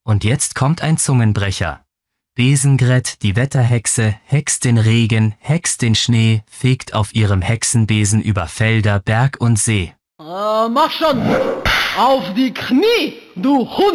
Und jetzt kommt ein Zungenbrecher. Besengret, die Wetterhexe, hext den Regen, hext den Schnee, fegt auf ihrem Hexenbesen über Felder, Berg und See. Mach schon! Auf die Knie, du Hund!